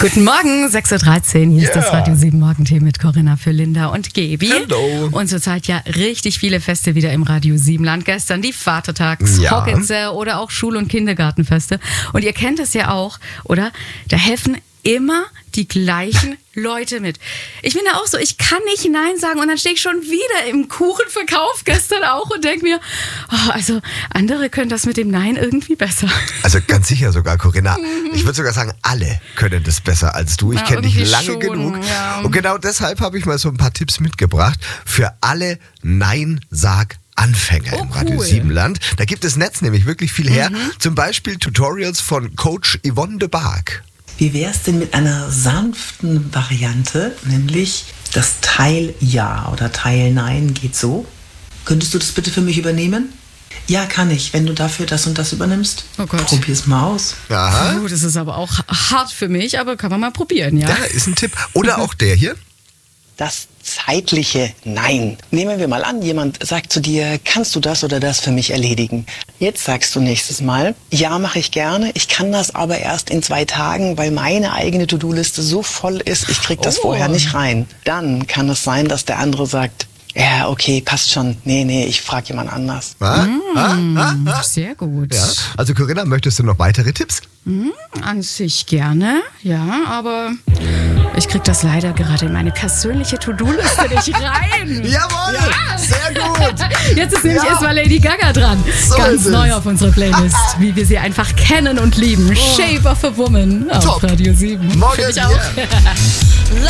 Guten Morgen, 6.13 Uhr. Hier ist das Radio 7 Morgentee mit Corinna für Linda und Gebi. Hallo. Und zurzeit ja richtig viele Feste wieder im Radio 7 Land. Gestern die Vatertags-, Hockitze oder auch Schul- und Kindergartenfeste. Und ihr kennt es ja auch, oder? Da helfen immer die gleichen Leute mit. Ich bin da auch so, ich kann nicht Nein sagen und dann stehe ich schon wieder im Kuchenverkauf gestern auch und denke mir, also andere können das mit dem Nein irgendwie besser. Also ganz sicher sogar, Corinna. Ich würde sogar sagen, alle können das besser als du. Ich kenne dich lange schon, genug. Ja. Und genau deshalb habe ich mal so ein paar Tipps mitgebracht für alle Nein-Sag-Anfänger im Radio 7 Land. Da gibt das Netz nämlich wirklich viel her. Zum Beispiel Tutorials von Coach Yvonne de Barg. Wie wäre es denn mit einer sanften Variante, nämlich das Teil Ja oder Teil Nein geht so? Könntest du das bitte für mich übernehmen? Ja, kann ich, wenn du dafür das und das übernimmst. Oh Gott. Probier's mal aus. Aha. Das ist aber auch hart für mich, aber kann man mal probieren, ja? Ja, ist ein Tipp. Oder auch der hier. Das zeitliche Nein. Nehmen wir mal an, jemand sagt zu dir, kannst du das oder das für mich erledigen? Jetzt sagst du nächstes Mal, ja, mache ich gerne, ich kann das aber erst in 2 Tagen, weil meine eigene To-Do-Liste so voll ist, ich krieg das vorher nicht rein. Dann kann es sein, dass der andere sagt, ja, okay, passt schon. Nee, ich frage jemand anders. Sehr gut. Ja. Also Corinna, möchtest du noch weitere Tipps? An sich gerne, ja, aber ich krieg das leider gerade in meine persönliche To-Do-Liste nicht rein. Jawohl, Ja. sehr gut. Jetzt ist nämlich erstmal Lady Gaga dran. So Ganz ist es. neu auf unserer Playlist, wie wir sie einfach kennen und lieben. Shape of a Woman auf Top. Radio 7. Morgen, Find ich auch. yeah.